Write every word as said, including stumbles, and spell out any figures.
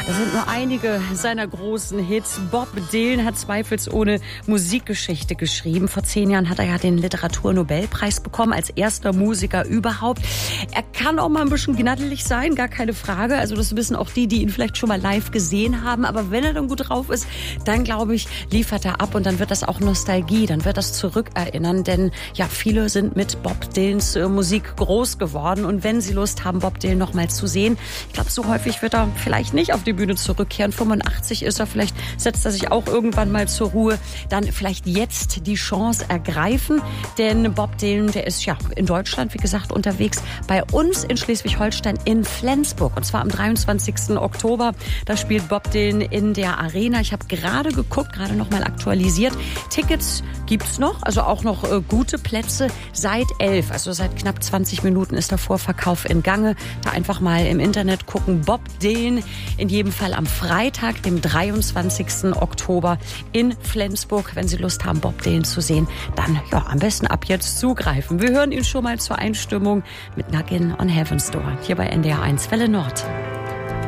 Das sind nur einige seiner großen Hits. Bob Dylan hat zweifelsohne Musikgeschichte geschrieben. Vor zehn Jahren hat er ja den Literaturnobelpreis bekommen als erster Musiker überhaupt. Er kann auch mal ein bisschen gnaddelig sein, gar keine Frage. Also das wissen auch die, die ihn vielleicht schon mal live gesehen haben. Aber wenn er dann gut drauf ist, dann glaube ich, liefert er ab und dann wird das auch Nostalgie, dann wird das zurückerinnern. Denn ja, viele sind mit Bob Dylans äh, Musik groß geworden. Und wenn sie Lust haben, Bob Dylan noch mal zu sehen, ich glaube, so häufig wird er vielleicht nicht auf die Bühne zurückkehren. fünfundachtzig ist er, vielleicht setzt er sich auch irgendwann mal zur Ruhe. Dann vielleicht jetzt die Chance ergreifen, denn Bob Dylan, der ist ja in Deutschland, wie gesagt, unterwegs. Bei uns in Schleswig-Holstein in Flensburg und zwar am dreiundzwanzigsten Oktober. Da spielt Bob Dylan in der Arena. Ich habe gerade geguckt, gerade noch mal aktualisiert. Tickets gibt's noch, also auch noch äh, gute Plätze seit elf, also seit knapp zwanzig Minuten ist der Vorverkauf in Gange. Da einfach mal im Internet gucken. Bob Dylan in jedem Fall am Freitag, dem dreiundzwanzigsten Oktober in Flensburg. Wenn Sie Lust haben, Bob Dylan zu sehen, dann ja, am besten ab jetzt zugreifen. Wir hören ihn schon mal zur Einstimmung mit Knockin' on Heaven's Door hier bei N D R eins Welle Nord.